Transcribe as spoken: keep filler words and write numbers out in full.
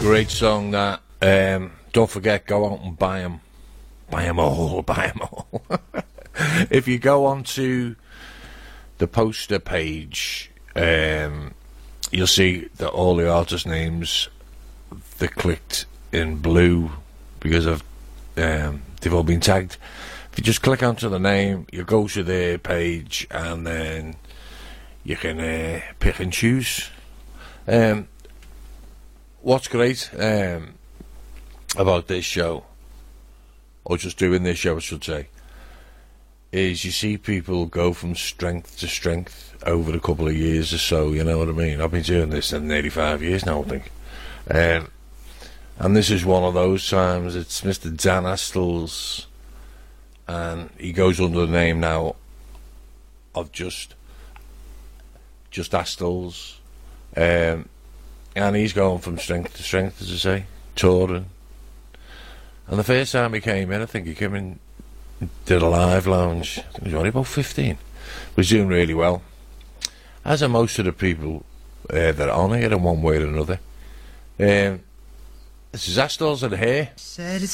Great song, that. Um, don't forget, go out and buy them. Buy them all, buy them all. If you go onto the poster page, um, you'll see that all the artist names, they're clicked in blue because of um, they've all been tagged. If you just click onto the name, you go to their page, and then you can uh, pick and choose. Um, what's great um, about this show, or just doing this show, I should say, is you see people go from strength to strength over a couple of years or so, you know what I mean? I've been doing this for nearly five years now, I think. Um, and this is one of those times. It's Mister Dan Astles, and he goes under the name now of just just Astles. Um, and he's going from strength to strength, as I say, touring. And the first time he came in, I think he came in, did a live lounge. I think he was only about fifteen. He was doing really well, as are most of the people uh, that are on here in one way or another. Um, this is Astles and here. Said it's